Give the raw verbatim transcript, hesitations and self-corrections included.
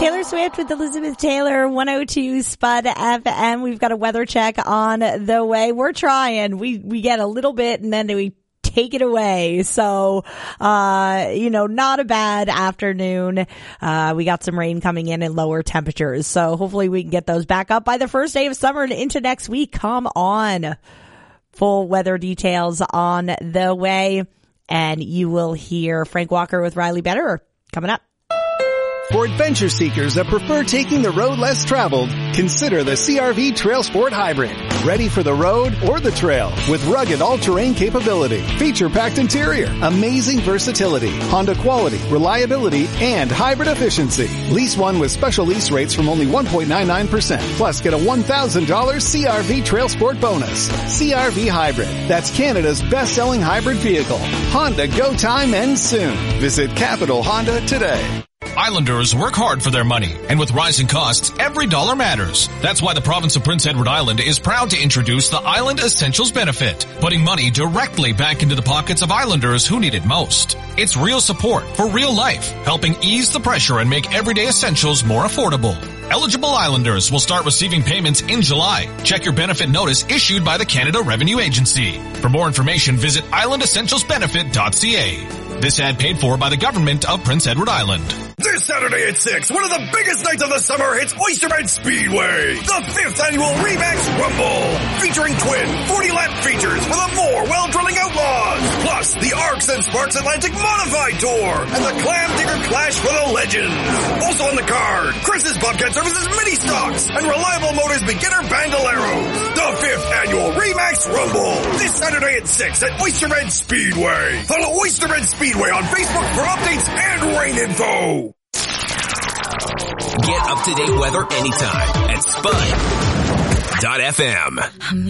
Taylor Swift with Elizabeth Taylor, one oh two Spud F M. We've got a weather check on the way. We're trying. We, we get a little bit and then we take it away. So, uh, you know, not a bad afternoon. Uh, we got some rain coming in and lower temperatures. So hopefully we can get those back up by the first day of summer and into next week. Come on. Full weather details on the way. And you will hear Frank Walker with Riley Betterer coming up. For adventure seekers that prefer taking the road less traveled, consider the C R V Trail Sport Hybrid. Ready for the road or the trail with rugged all-terrain capability, feature-packed interior, amazing versatility, Honda quality, reliability, and hybrid efficiency. Lease one with special lease rates from only one point nine nine percent. Plus, get a one thousand dollars C R V Trail Sport bonus. C R V Hybrid. That's Canada's best-selling hybrid vehicle. Honda Go Time ends soon. Visit Capital Honda today. Islanders work hard for their money, and with rising costs, every dollar matters. That's why the province of Prince Edward Island is proud to introduce the Island Essentials benefit, putting money directly back into the pockets of Islanders who need it most. It's real support for real life, helping ease the pressure and make everyday essentials more affordable. Eligible Islanders will start receiving payments in July. Check your benefit notice issued by the Canada Revenue Agency. For more information, visit island essentials benefit dot c a. This ad paid for by the government of Prince Edward Island. This Saturday at six, one of the biggest nights of the summer hits Oysterbed Speedway. The fifth annual Remax Rumble. Featuring twin forty-lap features for the more well-drilling outlaws. Plus, the Arcs and Sparks Atlantic Modified Tour. And the Clam Digger Clash for the legends. Also on the card, Chris's Bobcat Services Mini Stocks and Reliable Motors Beginner Bandoleros. The fifth annual Remax Rumble. This Saturday at six at Oysterbed Speedway. Follow Oysterbed Speedway on Facebook for updates and rain info. Get up-to-date weather anytime at spud dot f m.